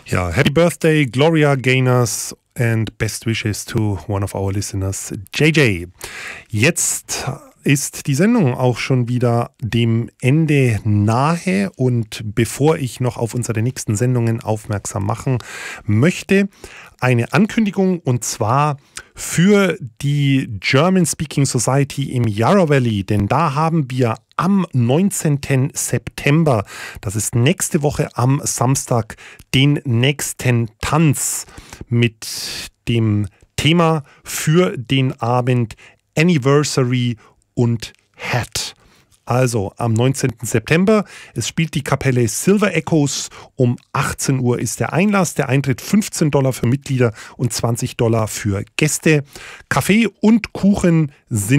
Ja, happy birthday, Gloria Gaynors, and best wishes to one of our listeners, JJ. Jetzt ist die Sendung auch schon wieder dem Ende nahe, und bevor ich noch auf unsere nächsten Sendungen aufmerksam machen möchte, eine Ankündigung, und zwar für die German Speaking Society im Yarra Valley, denn da haben wir am 19. September, das ist nächste Woche am Samstag, den nächsten Tanz mit dem Thema für den Abend Anniversary und Hat. Also am 19. September, es spielt die Kapelle Silver Echoes, um 18 Uhr ist der Einlass, der Eintritt $15 für Mitglieder und $20 für Gäste. Kaffee und Kuchen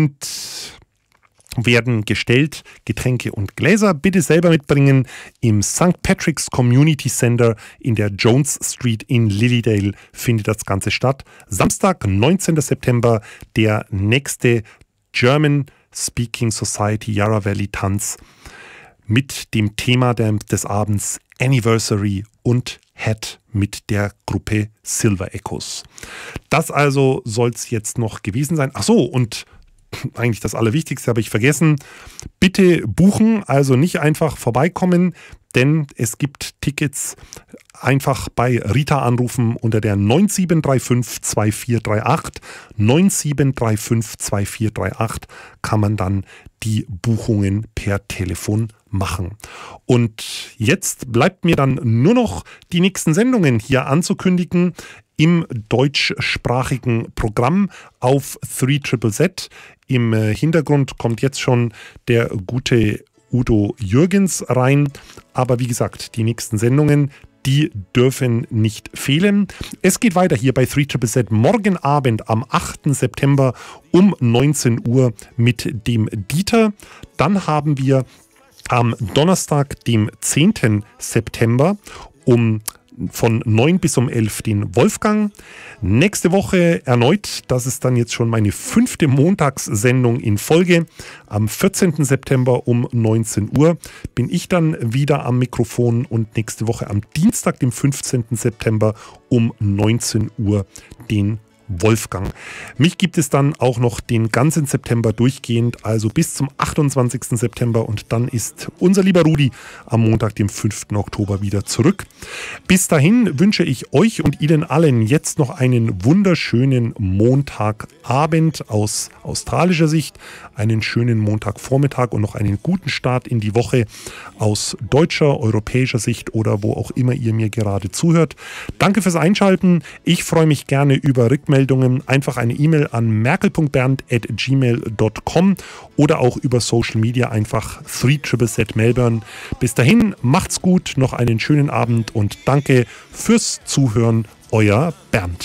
werden gestellt, Getränke und Gläser bitte selber mitbringen. Im St. Patrick's Community Center in der Jones Street in Lilydale findet das Ganze statt. Samstag, 19. September, der nächste German Speaking Society Yarra Valley Tanz mit dem Thema des Abends Anniversary und Hat mit der Gruppe Silver Echoes. Das also soll es jetzt noch gewesen sein. Ach so, und eigentlich das Allerwichtigste habe ich vergessen. Bitte buchen, also nicht einfach vorbeikommen, denn es gibt Tickets. Einfach bei Rita anrufen unter der 9735 2438. 9735 2438 kann man dann die Buchungen per Telefon machen. Und jetzt bleibt mir dann nur noch die nächsten Sendungen hier anzukündigen im deutschsprachigen Programm auf 3ZZZ. Im Hintergrund kommt jetzt schon der gute Udo Jürgens rein. Aber wie gesagt, die nächsten Sendungen, die dürfen nicht fehlen. Es geht weiter hier bei 3ZZZ morgen Abend am 8. September um 19 Uhr mit dem Dieter. Dann haben wir am Donnerstag, dem 10. September von 9 bis um 11 den Wolfgang. Nächste Woche erneut, das ist dann jetzt schon meine 5. Montagssendung in Folge. Am 14. September um 19 Uhr bin ich dann wieder am Mikrofon, und nächste Woche am Dienstag, dem 15. September um 19 Uhr den Wolfgang. Mich gibt es dann auch noch den ganzen September durchgehend, also bis zum 28. September, und dann ist unser lieber Rudi am Montag, dem 5. Oktober wieder zurück. Bis dahin wünsche ich euch und Ihnen allen jetzt noch einen wunderschönen Montagabend aus australischer Sicht, einen schönen Montagvormittag und noch einen guten Start in die Woche aus deutscher, europäischer Sicht oder wo auch immer ihr mir gerade zuhört. Danke fürs Einschalten. Ich freue mich gerne über Rückmeldungen. Einfach eine E-Mail an merkel.bernd@gmail.com oder auch über Social Media einfach 3ZZZ Melbourne. Bis dahin, macht's gut, noch einen schönen Abend und danke fürs Zuhören, euer Bernd.